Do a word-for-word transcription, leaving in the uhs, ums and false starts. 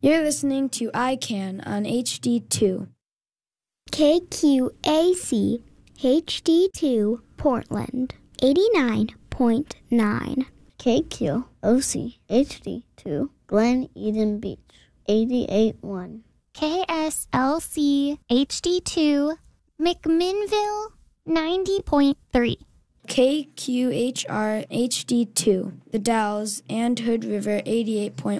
You're listening to I CAN on H D two. K Q A C H D two Portland, eighty-nine point nine. K Q O C H D two Glen Eden Beach, eighty-eight point one. K S L C H D two McMinnville, ninety point three. K Q H R H D two, The Dalles and Hood River, eighty-eight point one.